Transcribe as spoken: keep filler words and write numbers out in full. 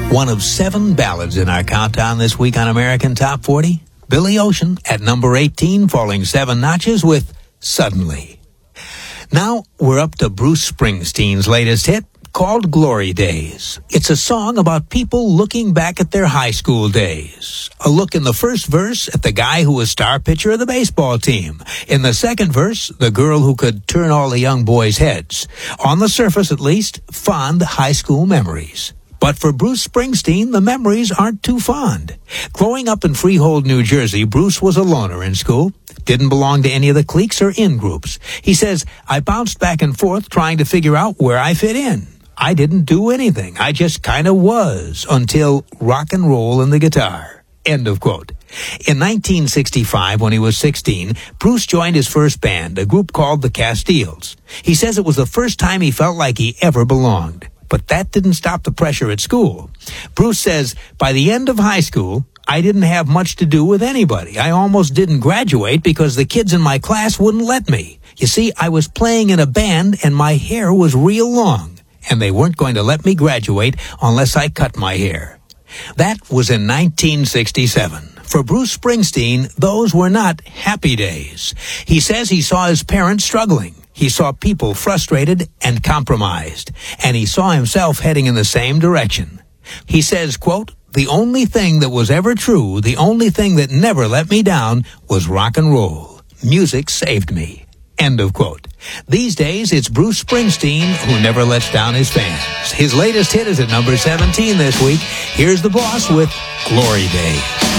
One of seven ballads in our countdown this week on American Top forty. Billy Ocean at number eighteen, falling seven notches with Suddenly. Now we're up to Bruce Springsteen's latest hit, called Glory Days. It's a song about people looking back at their high school days. A look in the first verse at the guy who was star pitcher of the baseball team. In the second verse, the girl who could turn all the young boys' heads. On the surface, at least, fond high school memories. But for Bruce Springsteen, the memories aren't too fond. Growing up in Freehold, New Jersey, Bruce was a loner in school. Didn't belong to any of the cliques or in-groups. He says, I bounced back and forth trying to figure out where I fit in. I didn't do anything. I just kind of was until rock and roll and the guitar. End of quote. In nineteen sixty-five, when he was sixteen, Bruce joined his first band, a group called the Castiles. He says it was the first time he felt like he ever belonged. But that didn't stop the pressure at school. Bruce says, by the end of high school, I didn't have much to do with anybody. I almost didn't graduate because the kids in my class wouldn't let me. You see, I was playing in a band and my hair was real long. And they weren't going to let me graduate unless I cut my hair. That was in nineteen sixty-seven. For Bruce Springsteen, those were not happy days. He says he saw his parents struggling. He saw people frustrated and compromised. And he saw himself heading in the same direction. He says, quote, the only thing that was ever true, the only thing that never let me down was rock and roll. Music saved me. End of quote. These days, it's Bruce Springsteen who never lets down his fans. His latest hit is at number seventeen this week. Here's the boss with Glory Days.